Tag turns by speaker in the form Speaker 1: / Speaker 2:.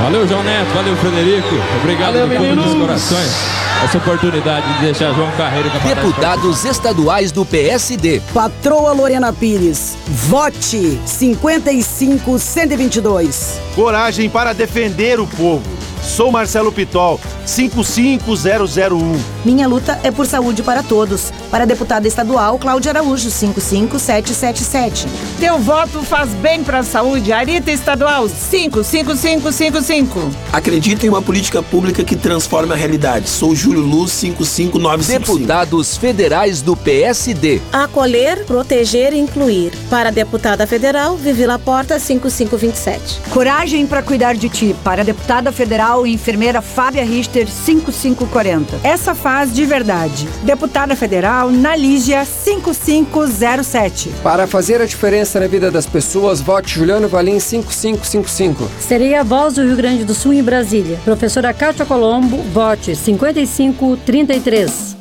Speaker 1: Valeu, João Neto, valeu, Frederico. Obrigado do fundo dos corações. Essa oportunidade de deixar João Carreiro capataz.
Speaker 2: Deputados estaduais do PSD.
Speaker 3: Patroa Lorena Pires, vote 55122.
Speaker 4: Coragem para defender o povo. Sou Marcelo Pitol, 55001.
Speaker 5: Minha luta é por saúde para todos. Para a deputada estadual, Cláudia Araújo, 55777.
Speaker 6: Teu voto faz bem para a saúde. Arita Estadual, 55555.
Speaker 7: Acredito em uma política pública que transforma a realidade. Sou Júlio Luz, 55955.
Speaker 2: Deputados federais do PSD.
Speaker 8: Acolher, proteger e incluir. Para a deputada federal, Vivi Laporta, 5527.
Speaker 9: Coragem para cuidar de ti. Para a deputada federal, enfermeira Fábia Richter, 5540.
Speaker 10: Essa faz de verdade. Deputada federal, Nalígia, 5507.
Speaker 11: Para fazer a diferença na vida das pessoas, vote Juliano Valim, 5555.
Speaker 12: Serei a voz do Rio Grande do Sul em Brasília. Professora Cátia Colombo, vote 5533.